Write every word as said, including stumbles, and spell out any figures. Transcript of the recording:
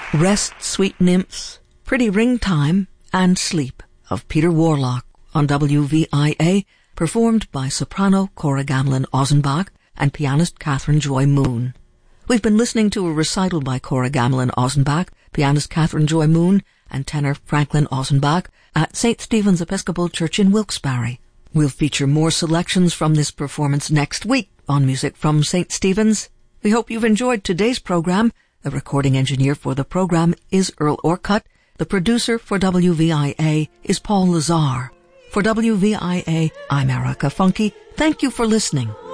Rest, Sweet Nymphs, Pretty Ring Time, and Sleep of Peter Warlock on W V I A, performed by soprano Cora Gamlin Ozenbach and pianist Catherine Joy Moon. We've been listening to a recital by Cora Gamlin Ozenbach, pianist Catherine Joy Moon, and tenor Franklin Ozenbach at Saint Stephen's Episcopal Church in Wilkes-Barre. We'll feature more selections from this performance next week on Music from Saint Stephen's. We hope you've enjoyed today's program. The recording engineer for the program is Earl Orcutt. The producer for W V I A is Paul Lazar. For W V I A, I'm Erica Funke. Thank you for listening.